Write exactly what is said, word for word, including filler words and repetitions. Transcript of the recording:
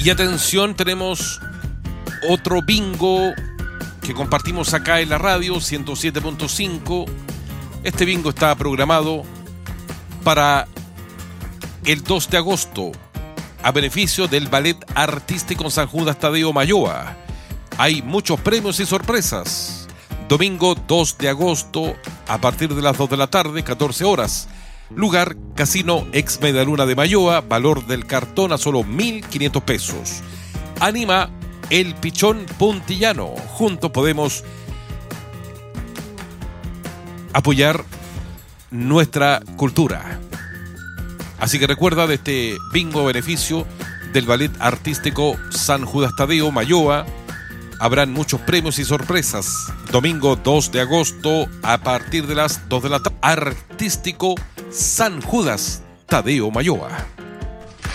Y atención, tenemos otro bingo que compartimos acá en la radio ciento siete punto cinco. Este bingo está programado para el dos de agosto a beneficio del Ballet Artístico San Judas Tadeo Mayoa. Hay muchos premios y sorpresas. Domingo dos de agosto a partir de las dos de la tarde, catorce horas. Lugar, Casino Ex Medialuna de Mayoa, valor del cartón a solo mil quinientos pesos. Anima El Pichón Puntillano. Juntos podemos apoyar nuestra cultura. Así que recuerda de este bingo beneficio del Ballet Artístico San Judas Tadeo Mayoa. Habrán muchos premios y sorpresas. Domingo dos de agosto a partir de las dos de la tarde. Artístico San Judas Tadeo Mayoa.